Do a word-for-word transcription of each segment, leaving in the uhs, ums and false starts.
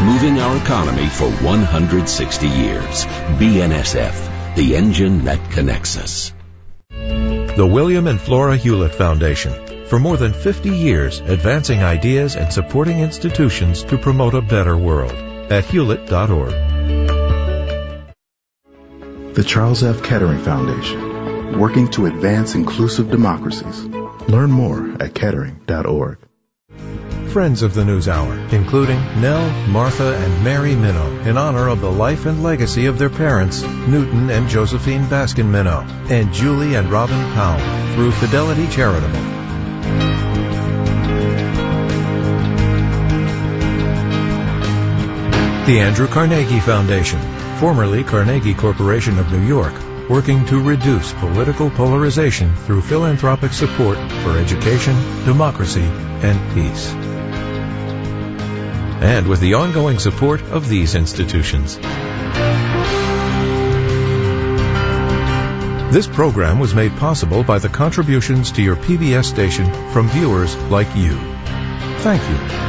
moving our economy for one hundred sixty years. B N S F, the engine that connects us. The William and Flora Hewlett Foundation. For more than fifty years, advancing ideas and supporting institutions to promote a better world. At hewlett dot org. The Charles F. Kettering Foundation, working to advance inclusive democracies. Learn more at kettering dot org. Friends of the News Hour, including Nell, Martha, and Mary Minow, in honor of the life and legacy of their parents, Newton and Josephine Baskin Minow, and Julie and Robin Powell, through Fidelity Charitable. The Andrew Carnegie Foundation, formerly Carnegie Corporation of New York, working to reduce political polarization through philanthropic support for education, democracy, and peace. And with the ongoing support of these institutions. This program was made possible by the contributions to your P B S station from viewers like you. Thank you.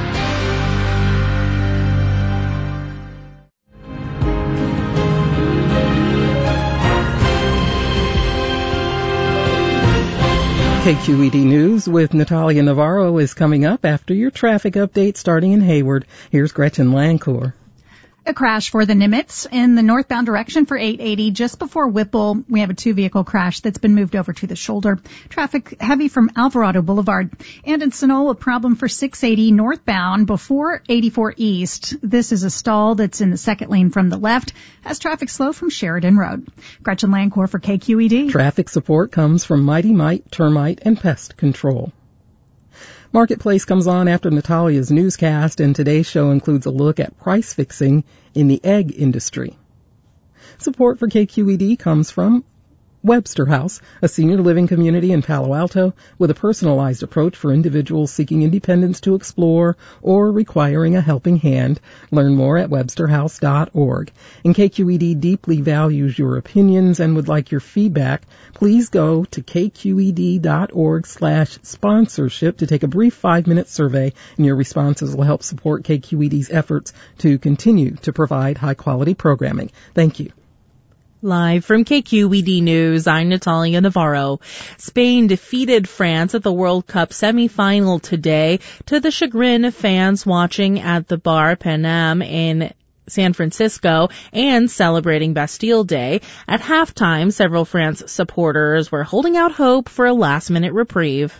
K Q E D News with Natalia Navarro is coming up after your traffic update starting in Hayward. Here's Gretchen Lancour. A crash for the Nimitz in the northbound direction for eight eighty just before Whipple. We have a two-vehicle crash that's been moved over to the shoulder. Traffic heavy from Alvarado Boulevard. And in Sunol, a problem for six eighty northbound before eighty-four East. This is a stall that's in the second lane from the left, as traffic slow from Sheridan Road. Gretchen Lancour for K Q E D. Traffic support comes from Mighty Mite Termite and Pest Control. Marketplace comes on after Natalia's newscast, and today's show includes a look at price fixing in the egg industry. Support for K Q E D comes from Webster House, a senior living community in Palo Alto with a personalized approach for individuals seeking independence to explore or requiring a helping hand. Learn more at webster house dot org. And K Q E D deeply values your opinions and would like your feedback. Please go to k q e d dot org slash sponsorship to take a brief five-minute survey, and your responses will help support K Q E D's efforts to continue to provide high-quality programming. Thank you. Live from K Q E D News, I'm Natalia Navarro. Spain defeated France at the World Cup semifinal today, to the chagrin of fans watching at the Bar Panam in San Francisco and celebrating Bastille Day. At halftime, several France supporters were holding out hope for a last-minute reprieve.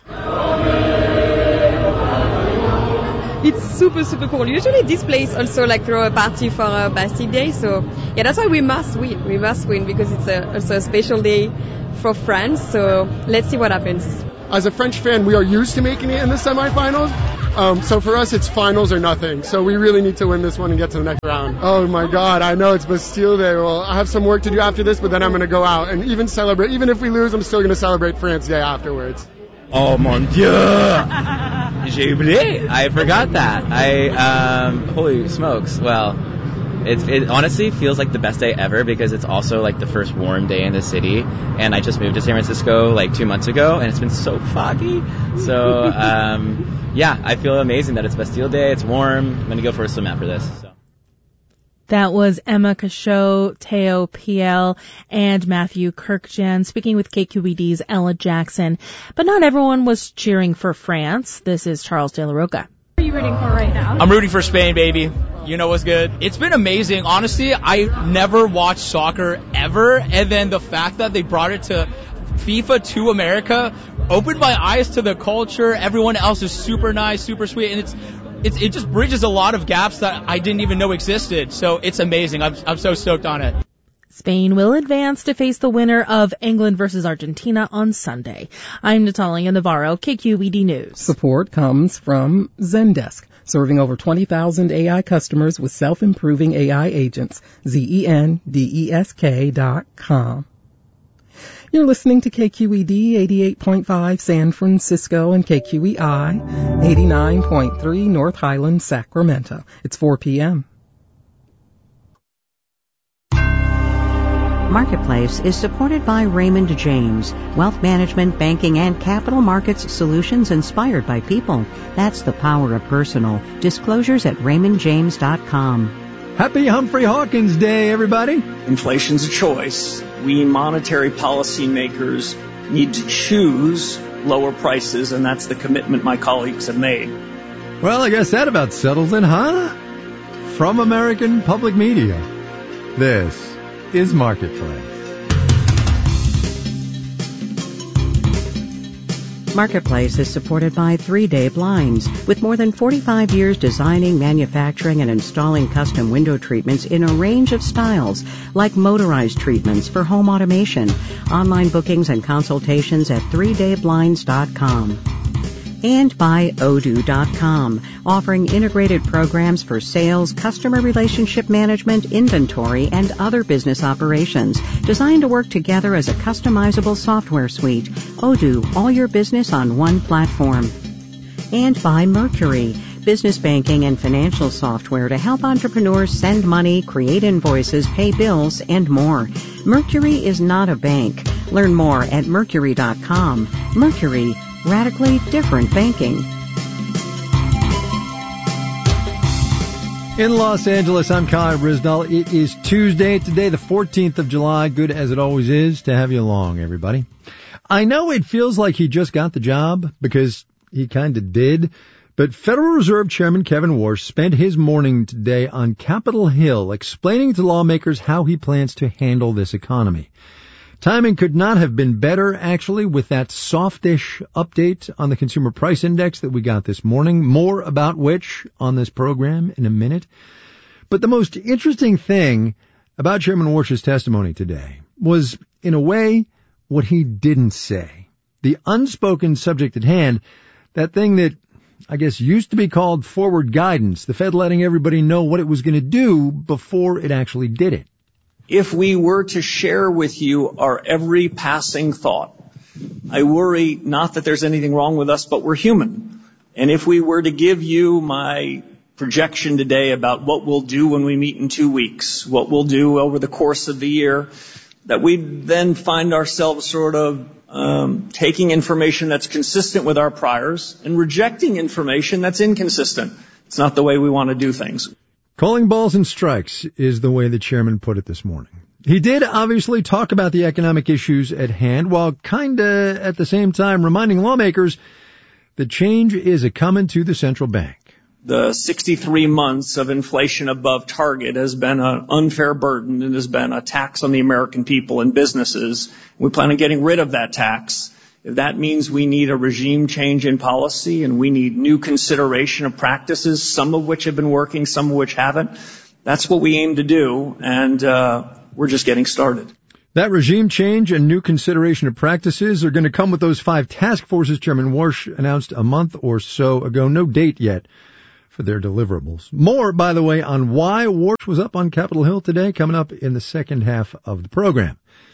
It's super, super cool. Usually this place also like throw a party for uh, Bastille Day, so yeah, that's why we must win. We must win because it's a, also a special day for France, so let's see what happens. As a French fan, we are used to making it in the semifinals, um, so for us it's finals or nothing, so we really need to win this one and get to the next round. Oh my God, I know it's Bastille Day. Well, I have some work to do after this, but then I'm going to go out and even celebrate. Even if we lose, I'm still going to celebrate France Day afterwards. Oh mon Dieu! J'ai oublié. I forgot that. I, um, holy smokes. Well, it, it honestly feels like the best day ever because it's also like the first warm day in the city. And I just moved to San Francisco like two months ago and it's been so foggy. So, um, yeah, I feel amazing that it's Bastille Day. It's warm. I'm going to go for a swim after this. So. That was Emma Cachot, Teo P L, and Matthew Kirkjan speaking with K Q E D's Ella Jackson. But not everyone was cheering for France. This is Charles De La Roca. Who are you rooting for right now? I'm rooting for Spain, baby. You know what's good. It's been amazing. Honestly, I never watched soccer ever, and then the fact that they brought it to FIFA to America opened my eyes to the culture. Everyone else is super nice, super sweet, and it's It, it just bridges a lot of gaps that I didn't even know existed. So it's amazing. I'm, I'm so stoked on it. Spain will advance to face the winner of England versus Argentina on Sunday. I'm Natalia Navarro, K Q E D News. Support comes from Zendesk, serving over twenty thousand A I customers with self-improving A I agents. Z E N D E S K dot com. You're listening to K Q E D eighty-eight point five San Francisco and K Q E I eighty-nine point three North Highlands, Sacramento. It's four p.m. Marketplace is supported by Raymond James, wealth management, banking, and capital markets solutions inspired by people. That's the power of personal. Disclosures at raymond james dot com. Happy Humphrey Hawkins Day, everybody. Inflation's a choice. We monetary policymakers need to choose lower prices, and that's the commitment my colleagues have made. Well, I guess that about settles it, huh? From American Public Media, this is Marketplace. Marketplace is supported by Three Day Blinds. With more than forty-five years designing, manufacturing, and installing custom window treatments in a range of styles, like motorized treatments for home automation. Online bookings and consultations at three day blinds dot com. And by Odoo dot com, offering integrated programs for sales, customer relationship management, inventory, and other business operations, designed to work together as a customizable software suite. Odoo, all your business on one platform. And by Mercury, business banking and financial software to help entrepreneurs send money, create invoices, pay bills, and more. Mercury is not a bank. Learn more at mercury dot com. Mercury, radically different banking. In Los Angeles, I'm Kai Brisnell. It is Tuesday, today the fourteenth of July. Good as it always is to have you along, everybody. I know it feels like he just got the job, because he kind of did, but Federal Reserve Chairman Kevin Warsh spent his morning today on Capitol Hill explaining to lawmakers how he plans to handle this economy. Timing could not have been better, actually, with that softish update on the Consumer Price Index that we got this morning, more about which on this program in a minute. But the most interesting thing about Chairman Warsh's testimony today was, in a way, what he didn't say. The unspoken subject at hand, that thing that I guess used to be called forward guidance, the Fed letting everybody know what it was going to do before it actually did it. If we were to share with you our every passing thought, I worry not that there's anything wrong with us, but we're human. And if we were to give you my projection today about what we'll do when we meet in two weeks, what we'll do over the course of the year, that we'd then find ourselves sort of um, taking information that's consistent with our priors and rejecting information that's inconsistent. It's not the way we want to do things. Calling balls and strikes is the way the chairman put it this morning. He did obviously talk about the economic issues at hand, while kinda at the same time reminding lawmakers that change is a coming to the central bank. The sixty-three months of inflation above target has been an unfair burden and has been a tax on the American people and businesses. We plan on getting rid of that tax. If that means we need a regime change in policy and we need new consideration of practices, some of which have been working, some of which haven't, that's what we aim to do, and uh, we're just getting started. That regime change and new consideration of practices are going to come with those five task forces Chairman Warsh announced a month or so ago. No date yet for their deliverables. More, by the way, on why Warsh was up on Capitol Hill today, coming up in the second half of the program.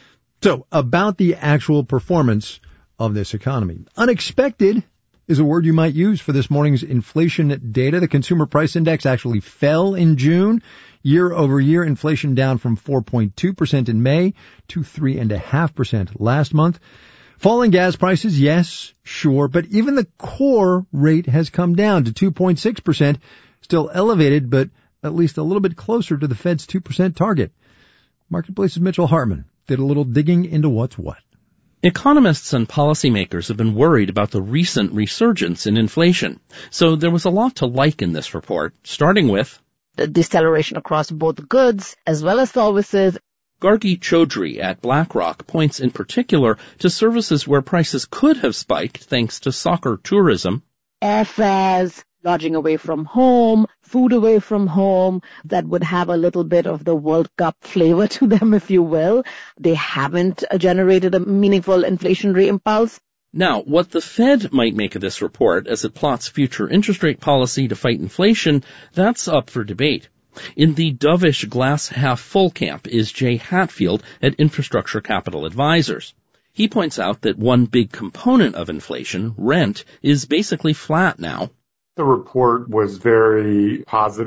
So, about the actual performance of this economy. Unexpected is a word you might use for this morning's inflation data. The Consumer Price Index actually fell in June. Year over year, inflation down from four point two percent in May to three point five percent last month. Falling gas prices, yes, sure, but even the core rate has come down to two point six percent. Still elevated, but at least a little bit closer to the Fed's two percent target. Marketplace's Mitchell Hartman did a little digging into what's what. Economists and policymakers have been worried about the recent resurgence in inflation. So there was a lot to like in this report, starting with the deceleration across both goods as well as services. Gargi Chaudhry at BlackRock points in particular to services where prices could have spiked thanks to soccer tourism. Airfares, lodging away from home, food away from home, that would have a little bit of the World Cup flavor to them, if you will. They haven't generated a meaningful inflationary impulse. Now, what the Fed might make of this report as it plots future interest rate policy to fight inflation, that's up for debate. In the dovish glass-half-full camp is Jay Hatfield at Infrastructure Capital Advisors. He points out that one big component of inflation, rent, is basically flat now. The report was very positive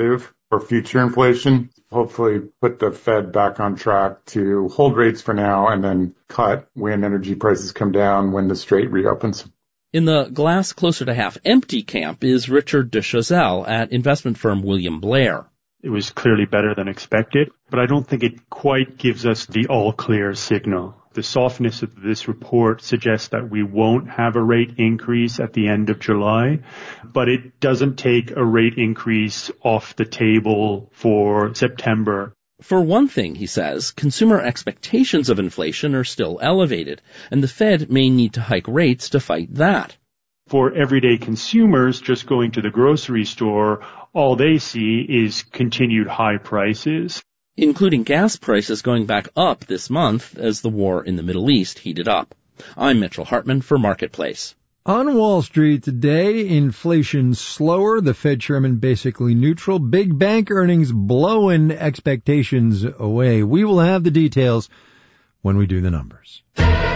for future inflation. Hopefully put the Fed back on track to hold rates for now and then cut when energy prices come down when the Strait reopens. In the glass closer to half empty camp is Richard de Chazelle at investment firm William Blair. It was clearly better than expected, but I don't think it quite gives us the all-clear signal. The softness of this report suggests that we won't have a rate increase at the end of July, but it doesn't take a rate increase off the table for September. For one thing, he says, consumer expectations of inflation are still elevated, and the Fed may need to hike rates to fight that. For everyday consumers just going to the grocery store, all they see is continued high prices, including gas prices going back up this month as the war in the Middle East heated up. I'm Mitchell Hartman for Marketplace. On Wall Street today, inflation slower, the Fed chairman basically neutral, big bank earnings blowing expectations away. We will have the details when we do the numbers.